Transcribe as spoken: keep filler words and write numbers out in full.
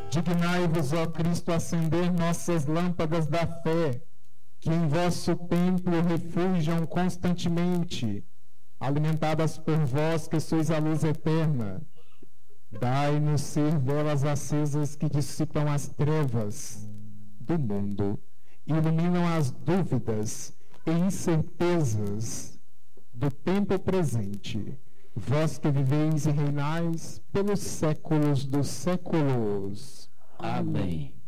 Dignai-vos, ó Cristo, acender nossas lâmpadas da fé, que em vosso templo refugiam constantemente, alimentadas por vós que sois a luz eterna. Dai-nos ser velas acesas que dissipam as trevas do mundo, iluminam as dúvidas e incertezas do tempo presente, vós que viveis e reinais pelos séculos dos séculos. Amém.